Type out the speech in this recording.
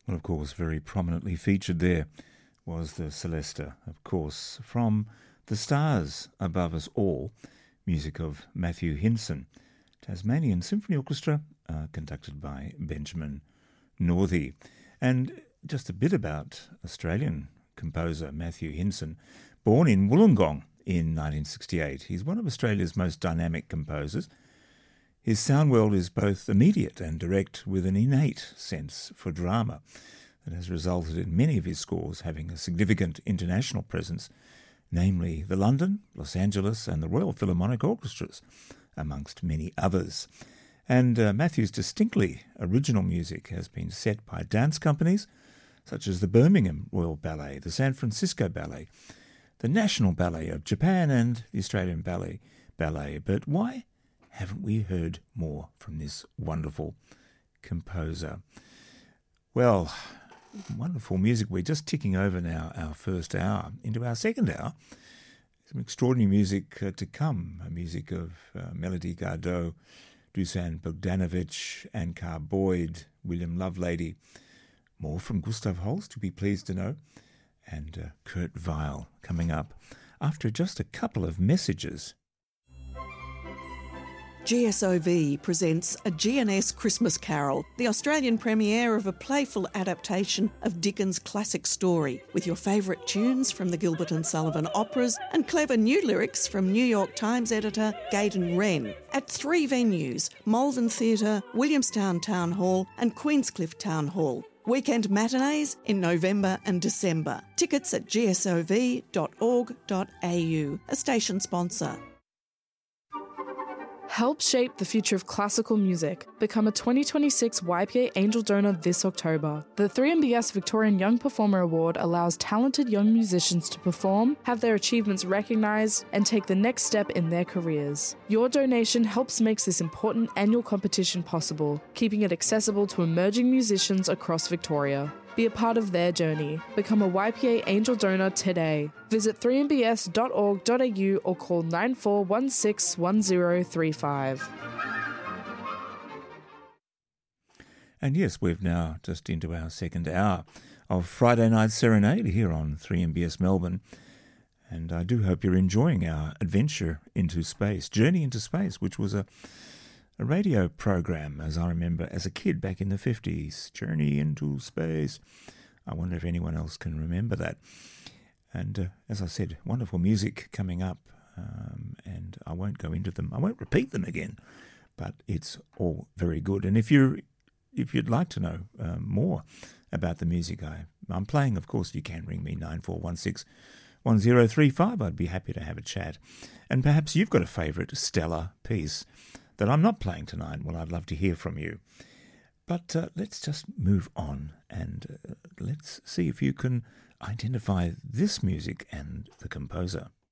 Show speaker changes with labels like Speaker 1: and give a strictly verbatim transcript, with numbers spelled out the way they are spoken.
Speaker 1: Well, of course, very prominently featured there was the Celesta, of course, from The Stars Above Us All, music of Matthew Hinson. Tasmanian Symphony Orchestra, uh, conducted by Benjamin Northey. And just a bit about Australian composer Matthew Hinson, born in Wollongong in nineteen sixty-eight. He's one of Australia's most dynamic composers. His sound world is both immediate and direct, with an innate sense for drama that has resulted in many of his scores having a significant international presence, namely the London, Los Angeles and the Royal Philharmonic Orchestras, amongst many others. And uh, Matthew's distinctly original music has been set by dance companies such as the Birmingham Royal Ballet, the San Francisco Ballet, the National Ballet of Japan and the Australian Ballet. Ballet. But why haven't we heard more from this wonderful composer? Well, wonderful music. We're just ticking over now our first hour into our second hour. Some extraordinary music uh, to come, uh, music of uh, Melody Gardot, Dusan Bogdanovich, Ankar Boyd, William Lovelady, more from Gustav Holst, to be pleased to know, and uh, Kurt Weill coming up after just a couple of messages.
Speaker 2: G S O V presents A G N S Christmas Carol, the Australian premiere of a playful adaptation of Dickens' classic story, with your favourite tunes from the Gilbert and Sullivan operas and clever new lyrics from New York Times editor Gaydon Wren, at three venues, Malvern Theatre, Williamstown Town Hall and Queenscliff Town Hall. Weekend matinees in November and December. Tickets at g s o v dot org dot a u, a station sponsor.
Speaker 3: Help shape the future of classical music. Become a twenty twenty-six Y P A Angel Donor this October. The three M B S Victorian Young Performer Award allows talented young musicians to perform, have their achievements recognised, and take the next step in their careers. Your donation helps make this important annual competition possible, keeping it accessible to emerging musicians across Victoria. Be a part of their journey. Become a Y P A Angel Donor today. Visit three m b s dot org dot a u or call nine four one six one zero three five.
Speaker 1: And yes, we've now just into our second hour of Friday Night Serenade here on three M B S Melbourne. And I do hope you're enjoying our adventure into space, Journey into Space, which was a A radio program, as I remember, as a kid back in the fifties. Journey into Space. I wonder if anyone else can remember that. And uh, as I said, wonderful music coming up, um, and I won't go into them. I won't repeat them again, but it's all very good. And if you if you'd like to know uh, more about the music I, I'm playing, of course, you can ring me nine four one six one zero three five. I'd be happy to have a chat. And perhaps you've got a favourite stellar piece that I'm not playing tonight. Well, I'd love to hear from you. But uh, let's just move on and uh, let's see if you can identify this music and the composer.